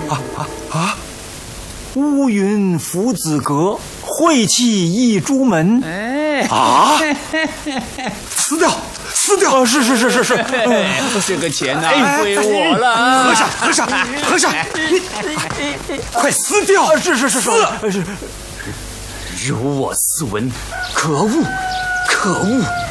乌云伏子阁，晦气溢朱门。撕掉！是。 这个钱呐，归我了。 和尚，你快撕掉！是。 如我斯闻， 可恶！